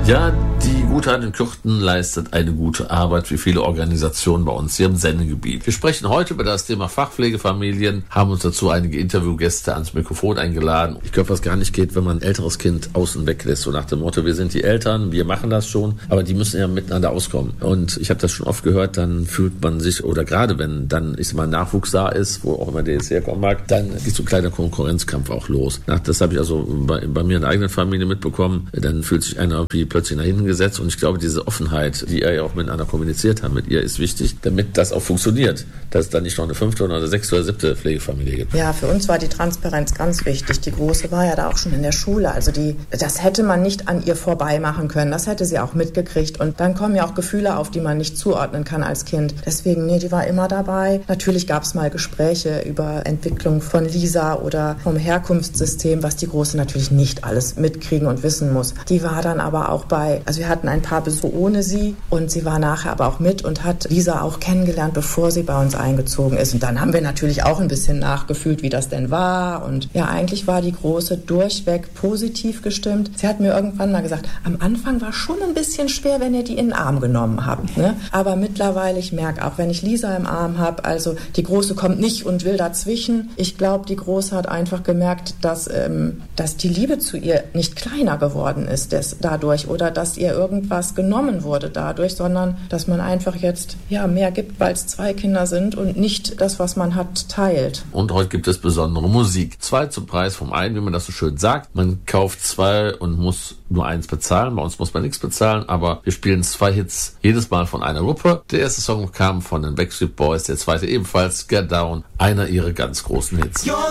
Ja, die Gutheim in Kürten leistet eine gute Arbeit, wie viele Organisationen bei uns hier im Sendegebiet. Wir sprechen heute über das Thema Fachpflegefamilien, haben uns dazu einige Interviewgäste ans Mikrofon eingeladen. Ich glaube, was gar nicht geht, wenn man ein älteres Kind außen weglässt, so nach dem Motto, wir sind die Eltern, wir machen das schon, aber die müssen ja miteinander auskommen. Und ich habe das schon oft gehört, dann fühlt man sich, oder gerade wenn dann Nachwuchs da ist, wo auch immer der jetzt herkommen mag, dann geht so ein kleiner Konkurrenzkampf auch los. Das habe ich also bei mir in der eigenen Familie mitbekommen. Dann fühlt sich einer wie plötzlich nach hinten gesetzt, und ich glaube, diese Offenheit, die er ja auch miteinander kommuniziert hat mit ihr, ist wichtig, damit das auch funktioniert, dass es dann nicht noch eine 5. oder eine 6. oder 7. Pflegefamilie gibt. Ja, für uns war die Transparenz ganz wichtig. Die Große war ja da auch schon in der Schule, also das hätte man nicht an ihr vorbei machen können, das hätte sie auch mitgekriegt, und dann kommen ja auch Gefühle auf, die man nicht zuordnen kann als Kind. Deswegen, die war immer dabei. Natürlich gab es mal Gespräche über Entwicklung von Lisa oder vom Herkunftssystem, was die Große natürlich nicht alles mitkriegen und wissen muss. Die war dann aber auch also wir hatten ein paar Besuche ohne sie, und sie war nachher aber auch mit und hat Lisa auch kennengelernt, bevor sie bei uns eingezogen ist. Und dann haben wir natürlich auch ein bisschen nachgefühlt, wie das denn war. Und ja, eigentlich war die Große durchweg positiv gestimmt. Sie hat mir irgendwann mal gesagt, am Anfang war schon ein bisschen schwer, wenn ihr die in den Arm genommen habt. Ne? Aber mittlerweile, ich merke auch, wenn ich Lisa im Arm habe, also die Große kommt nicht und will dazwischen. Ich glaube, die Große hat einfach gemerkt, dass die Liebe zu ihr nicht kleiner geworden ist dadurch, oder dass ihr irgendwas genommen wurde dadurch, sondern dass man einfach jetzt mehr gibt, weil es 2 Kinder sind und nicht das, was man hat, teilt. Und heute gibt es besondere Musik. 2 zum Preis vom einen, wie man das so schön sagt. Man kauft 2 und muss nur 1 bezahlen. Bei uns muss man nichts bezahlen, aber wir spielen 2 Hits jedes Mal von einer Gruppe. Der erste Song kam von den Backstreet Boys, der zweite ebenfalls, Get Down, einer ihrer ganz großen Hits.